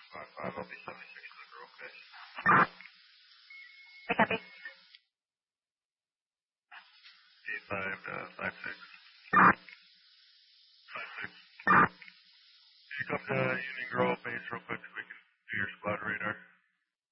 5-5, I'll be 76 Clipper, okay. I copy. 85 56. 56. Can you come to Union Grove base real quick so we can do your squad radar?